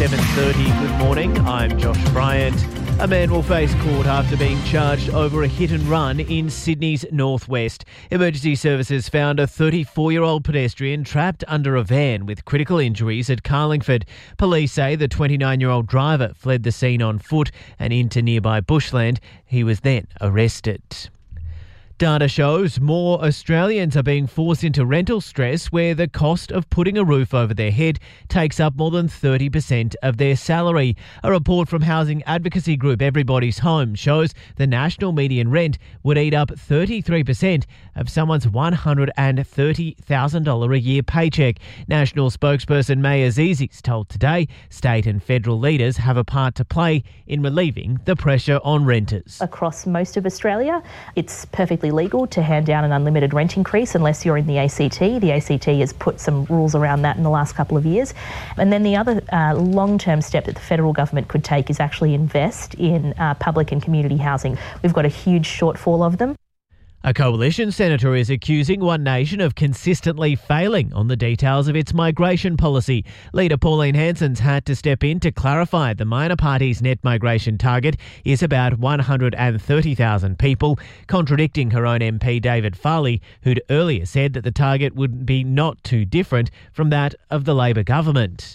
7:30. Good morning. I'm Josh Bryant. A man will face court after being charged over a hit and run in Sydney's northwest. Emergency services found a 34-year-old pedestrian trapped under a van with critical injuries at Carlingford. Police say the 29-year-old driver fled the scene on foot and into nearby bushland. He was then arrested. Data shows more Australians are being forced into rental stress where the cost of putting a roof over their head takes up more than 30% of their salary. A report from housing advocacy group Everybody's Home shows the national median rent would eat up 33% of someone's $130,000 a year paycheck. National spokesperson May Azizi's told Today state and federal leaders have a part to play in relieving the pressure on renters. Across most of Australia, it's perfectly legal to hand down an unlimited rent increase unless you're in the ACT. The ACT has put some rules around that in the last couple of years. And then the other long-term step that the federal government could take is actually invest in public and community housing. We've got a huge shortfall of them. A coalition senator is accusing One Nation of consistently failing on the details of its migration policy. Leader Pauline Hanson's had to step in to clarify the minor party's net migration target is about 130,000 people, contradicting her own MP David Farley, who'd earlier said that the target would be not too different from that of the Labor government.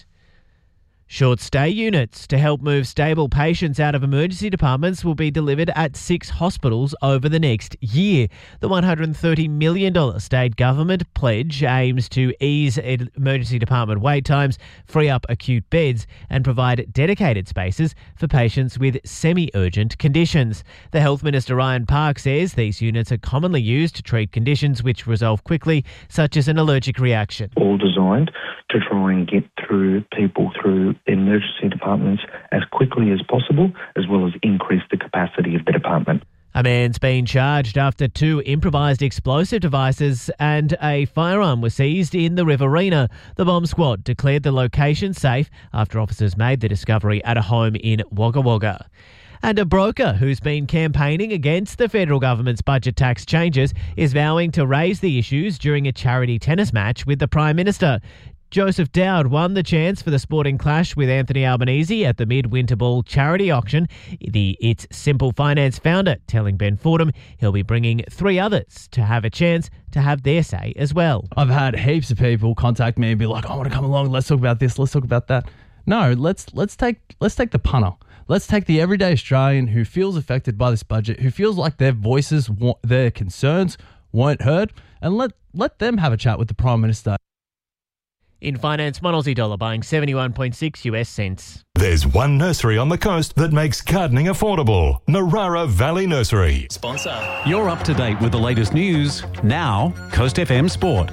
Short stay units to help move stable patients out of emergency departments will be delivered at 6 hospitals over the next year. The $130 million state government pledge aims to ease emergency department wait times, free up acute beds and provide dedicated spaces for patients with semi-urgent conditions. The Health Minister Ryan Park says these units are commonly used to treat conditions which resolve quickly, such as an allergic reaction. All designed to try and get people through emergency departments as quickly as possible, as well as increase the capacity of the department. A man's been charged after 2 improvised explosive devices and a firearm were seized in the Riverina. The bomb squad declared the location safe after officers made the discovery at a home in Wagga Wagga. And a broker who's been campaigning against the federal government's budget tax changes is vowing to raise the issues during a charity tennis match with the Prime Minister. Joseph Dowd won the chance for the sporting clash with Anthony Albanese at the Midwinter Ball charity auction. It's Simple Finance founder telling Ben Fordham he'll be bringing 3 others to have a chance to have their say as well. I've had heaps of people contact me and be like, I want to come along, let's talk about this, let's talk about that. No, let's take the punter. Let's take the everyday Australian who feels affected by this budget, who feels like their voices, their concerns weren't heard, and let them have a chat with the Prime Minister. In finance, one Aussie dollar buying 71.6 US cents. There's one nursery on the coast that makes gardening affordable. Narara Valley Nursery. Sponsor. You're up to date with the latest news. Now, Coast FM Sport.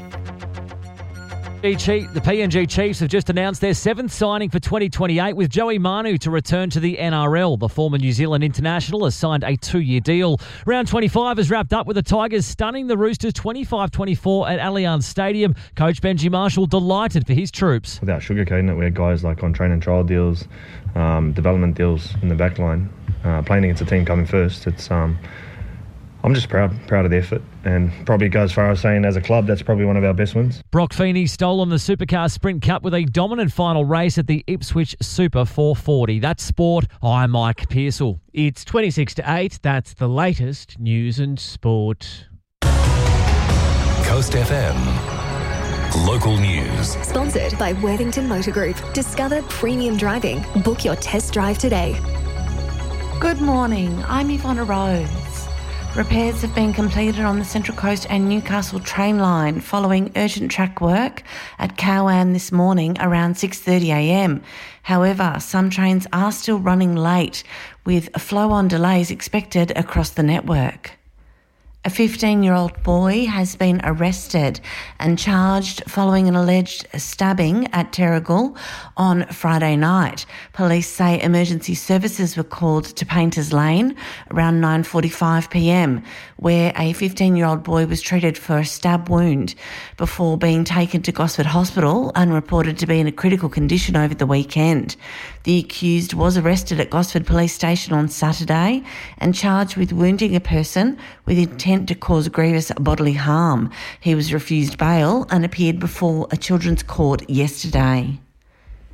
The PNG Chiefs have just announced their 7th signing for 2028 with Joey Manu to return to the NRL. The former New Zealand international has signed a 2-year deal. Round 25 is wrapped up with the Tigers stunning the Roosters 25-24 at Allianz Stadium. Coach Benji Marshall delighted for his troops. Without sugarcoating it, we had guys like on train and trial deals, development deals in the back line. Playing against a team coming first, it's I'm just proud of the effort, and probably go as far as saying as a club that's probably one of our best wins. Brock Feeney stole on the Supercar Sprint Cup with a dominant final race at the Ipswich Super 440. That's sport. I'm Mike Pearsall. It's 26-8. That's the latest news and sport. Coast FM. Local news. Sponsored by Worthington Motor Group. Discover premium driving. Book your test drive today. Good morning. I'm Yvonne Rose. Repairs have been completed on the Central Coast and Newcastle train line following urgent track work at Cowan this morning around 6:30am. However, some trains are still running late with flow-on delays expected across the network. A 15-year-old boy has been arrested and charged following an alleged stabbing at Terrigal on Friday night. Police say emergency services were called to Painters Lane around 9:45pm, where a 15-year-old boy was treated for a stab wound before being taken to Gosford Hospital and reported to be in a critical condition over the weekend. The accused was arrested at Gosford Police Station on Saturday and charged with wounding a person with intent to cause grievous bodily harm. He was refused bail and appeared before a children's court yesterday.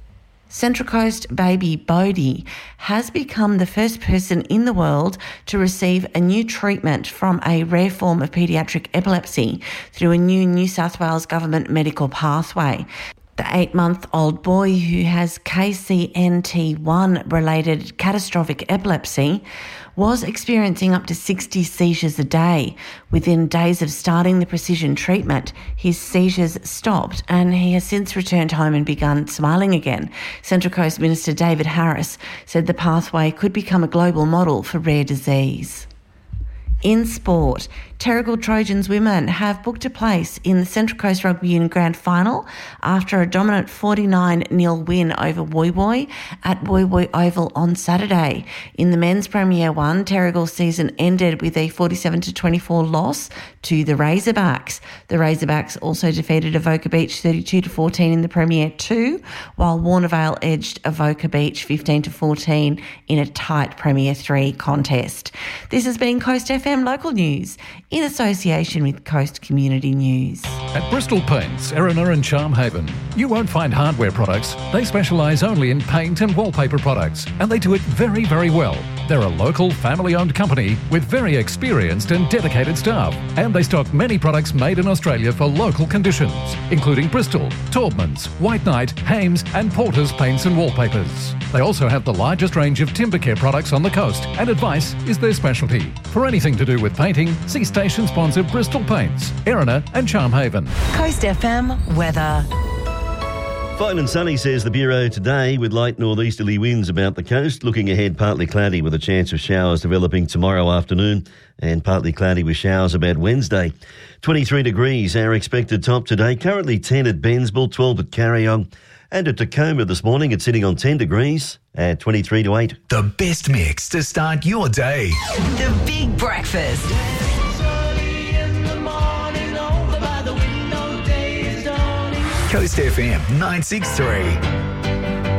Central Coast baby Bodhi has become the first person in the world to receive a new treatment from a rare form of paediatric epilepsy through a new New South Wales government medical pathway. The 8-month-old boy who has KCNT1-related catastrophic epilepsy was experiencing up to 60 seizures a day. Within days of starting the precision treatment, his seizures stopped and he has since returned home and begun smiling again. Central Coast Minister David Harris said the pathway could become a global model for rare disease. In sport, Terrigal Trojans women have booked a place in the Central Coast Rugby Union Grand Final after a dominant 49-0 win over Woy Woy at Woy Woy Oval on Saturday. In the Men's Premier 1, Terrigal's season ended with a 47-24 loss to the Razorbacks. The Razorbacks also defeated Avoca Beach 32-14 in the Premier 2, while Warnervale edged Avoca Beach 15-14 in a tight Premier 3 contest. This has been Coast FM Local News in association with Coast Community News. At Bristol Paints, Erina and Charmhaven, you won't find hardware products. They specialise only in paint and wallpaper products, and they do it very, very well. They're a local, family-owned company with very experienced and dedicated staff, and they stock many products made in Australia for local conditions, including Bristol, Taubmans, White Knight, Hames and Porter's paints and wallpapers. They also have the largest range of timber care products on the coast, and advice is their specialty. For anything to do with painting, see station sponsor Bristol Paints, Erina and Charmhaven. Coast FM weather. Fine and sunny, says the Bureau today, with light northeasterly winds about the coast. Looking ahead, partly cloudy with a chance of showers developing tomorrow afternoon, and partly cloudy with showers about Wednesday. 23 degrees, our expected top today. Currently 10 at Bensville, 12 at Carryong, and at Tacoma this morning it's sitting on 10 degrees at 23 to 8. The best mix to start your day. The Big Breakfast. Coast FM 963.